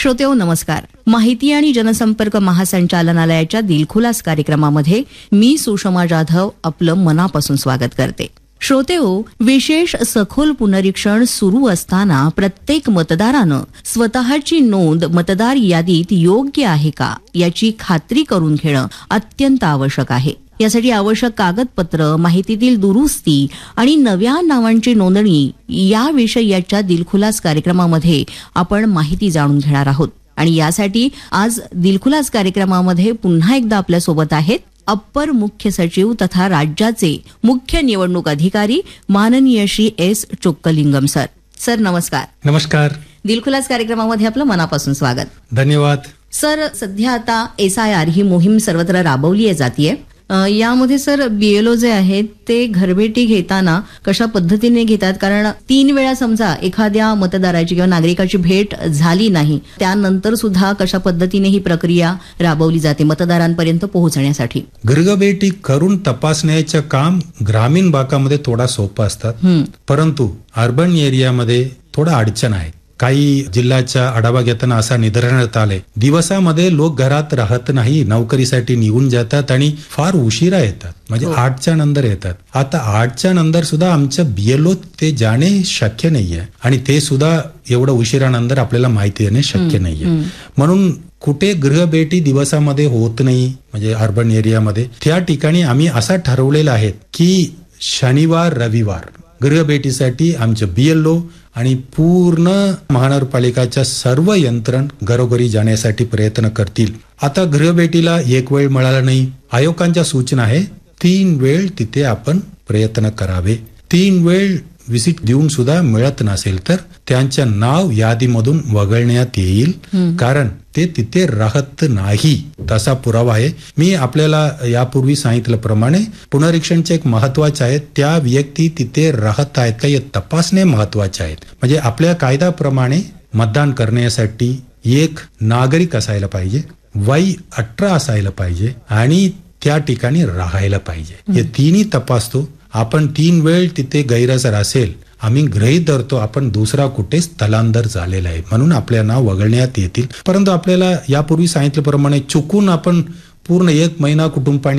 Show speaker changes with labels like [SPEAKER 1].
[SPEAKER 1] श्रोतेहो नमस्कार. माहिती आणि जनसंपर्क महासंचालनालयाच्या दिलखुलास कार्यक्रमामध्ये मी सुषमा जाधव आपलं मनापासून स्वागत करते. श्रोतेहो, विशेष सखोल पुनरीक्षण सुरू असताना प्रत्येक मतदारानं स्वतःची नोंद मतदार यादीत योग्य आहे का याची खात्री करून घेणं अत्यंत आवश्यक आहे. यासाठी आवश्यक कागदपत्र, माहितीतील दुरुस्ती आणि नव्या नावांची नोंदणी याविषयीच्या दिलखुलास कार्यक्रमामध्ये आपण माहिती जाणून घेणार आहोत. आणि यासाठी आज दिलखुलास कार्यक्रमामध्ये पुन्हा एकदा आपल्यासोबत आहेत अप्पर मुख्य सचिव तथा राज्याचे मुख्य निवडणूक अधिकारी माननीय Shri S Chockalingam sir. Sir नमस्कार.
[SPEAKER 2] नमस्कार.
[SPEAKER 1] दिलखुलास कार्यक्रमामध्ये आपलं मनापासून स्वागत.
[SPEAKER 2] धन्यवाद.
[SPEAKER 1] सर, सध्या आता SIR ही मोहीम सर्वत्र राबवली जातीये. यामध्ये सर BLO जे आहेत ते घरभेटी घेताना कशा पद्धतीने घेतात, कारण 3 वेळा समजा एखाद्या मतदाराची किंवा नागरिकाची भेट झाली नाही त्यानंतर सुद्धा कशा पद्धतीने ही प्रक्रिया राबवली जाते मतदारांपर्यंत पोहोचण्यासाठी.
[SPEAKER 2] घरभेटी करून तपासण्याचं काम ग्रामीण भागामध्ये थोडा सोपं असतात, परंतु अर्बन एरियामध्ये थोडा अडचण आहे. काही जिल्ह्याचा आढावा घेताना असा निदर्शनात आले, दिवसामध्ये लोक घरात राहत नाही, नोकरीसाठी निघून जातात आणि फार उशिरा येतात, म्हणजे 8च्या नंतर येतात. आता 8च्या नंतर सुद्धा आमचं BLO ते जाणे शक्य नाहीये आणि ते सुद्धा एवढं उशिरानंतर आपल्याला माहिती देणे शक्य नाहीये. म्हणून कुठे गृहभेटी दिवसामध्ये होत नाही, म्हणजे अर्बन एरियामध्ये त्या ठिकाणी आम्ही असा ठरवलेला आहे की शनिवार रविवार गृहभेटीसाठी आमचं BLO आणि पूर्ण महानगरपालिकाच्या सर्व यंत्रण घरोघरी जाण्यासाठी प्रयत्न करतील. आता गृहभेटीला एक वेळ मिळाला नाही, आयोगांच्या सूचना आहे 3 वेळ तिथे आपण प्रयत्न करावे. 3 वेळ विजिट देऊन सुद्धा मिळत नसेल तर त्यांचं नाव यादीमधून वगळण्यात येईल, कारण ते तिथे राहत नाही तसा पुरावा आहे. मी आपल्याला यापूर्वी सांगितल्याप्रमाणे पुनरीक्षणचे एक महत्वाचे आहे, त्या व्यक्ती तिथे राहत आहेत का हे तपासणे महत्वाचे आहेत. म्हणजे आपल्या कायद्याप्रमाणे मतदान करण्यासाठी एक नागरिक असायला पाहिजे, वय 18 असायला पाहिजे आणि त्या ठिकाणी राहायला पाहिजे. हे तिन्ही तपासतो. आपण 3 वेळ तिथे गैरहजर असेल आम्ही गृहीत धरतो आपण दुसरा कुठे स्थलांतर झालेला आहे म्हणून आपल्या नाव वगळण्यात येतील. परंतु आपल्याला यापूर्वी सांगितल्याप्रमाणे चुकून आपण पूर्ण 1 महिना कुटुंबाने